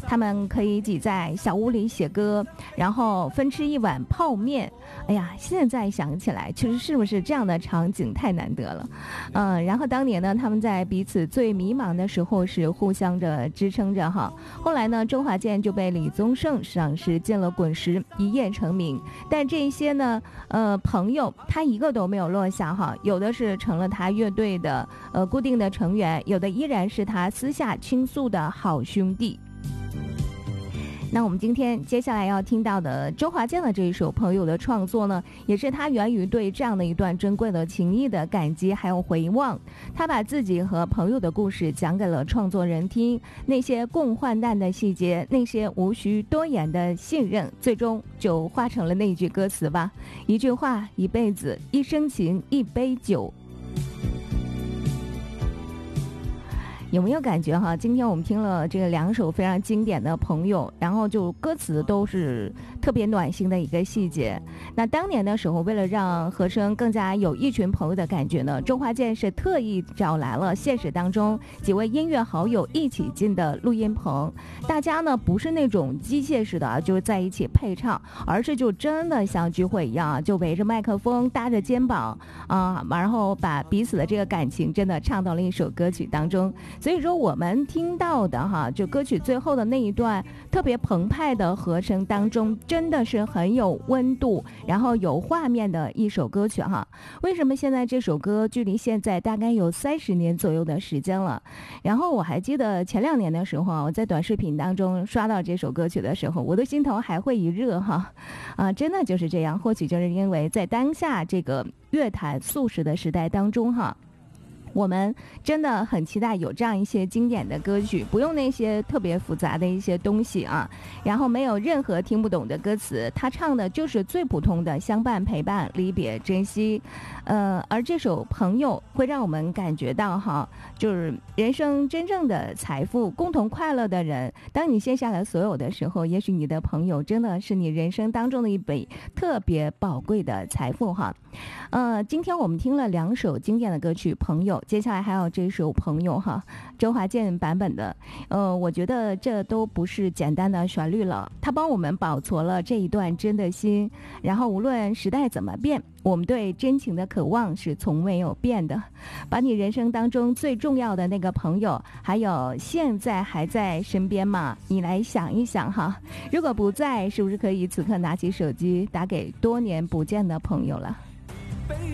他们可以挤在小屋里写歌，然后分吃一碗泡面。哎呀，现在想起来，其实是不是这样的场景太难得了？然后当年呢，他们在彼此最迷茫的时候是互相的支撑着哈。后来呢，周华健就被李宗盛赏识进了滚石，一夜成名。但这些呢，朋友他一个都没有落下哈，有的是成了他乐队的固定的成员，有的依然是他私下倾诉的好兄弟。那我们今天接下来要听到的周华健的这一首《朋友》的创作呢，也是他源于对这样的一段珍贵的情谊的感激还有回望。他把自己和朋友的故事讲给了创作人听，那些共患难的细节，那些无需多言的信任，最终就化成了那句歌词吧：一句话，一辈子，一生情，一杯酒。有没有感觉哈？今天我们听了这个两首非常经典的朋友，然后就歌词都是特别暖心的一个细节。那当年的时候，为了让和声更加有一群朋友的感觉呢，周华健是特意找来了现实当中几位音乐好友一起进的录音棚。大家呢不是那种机械式的就在一起配唱，而是就真的像聚会一样，就围着麦克风搭着肩膀然后把彼此的这个感情真的唱到了一首歌曲当中。所以说我们听到的哈，就歌曲最后的那一段特别澎湃的和声当中，真的是很有温度，然后有画面的一首歌曲哈。为什么现在这首歌距离现在大概有30年左右的时间了？然后我还记得前2年的时候，我在短视频当中刷到这首歌曲的时候，我的心头还会一热哈。真的就是这样，或许就是因为在当下这个乐坛速食的时代当中哈，我们真的很期待有这样一些经典的歌曲，不用那些特别复杂的一些东西然后没有任何听不懂的歌词，他唱的就是最普通的相伴陪伴离别珍惜。而这首朋友会让我们感觉到哈，就是人生真正的财富，共同快乐的人，当你卸下了所有的时候，也许你的朋友真的是你人生当中的一笔特别宝贵的财富哈。今天我们听了2首经典的歌曲《朋友》，接下来还有这首《朋友》哈，周华健版本的。我觉得这都不是简单的旋律了，他帮我们保存了这一段真的心。然后无论时代怎么变，我们对真情的渴望是从没有变的。把你人生当中最重要的那个朋友，还有现在还在身边吗？你来想一想哈。如果不在，是不是可以此刻拿起手机打给多年不见的朋友了？